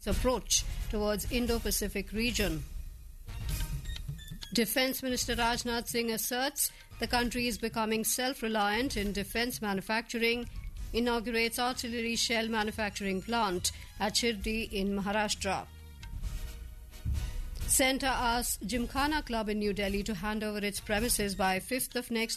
approach towards Indo-Pacific region. Defence Minister Rajnath Singh asserts the country is becoming self-reliant in defence manufacturing, inaugurates artillery shell manufacturing plant at Shirdi in Maharashtra. Centre asks Gymkhana Club in New Delhi to hand over its premises by 5th of next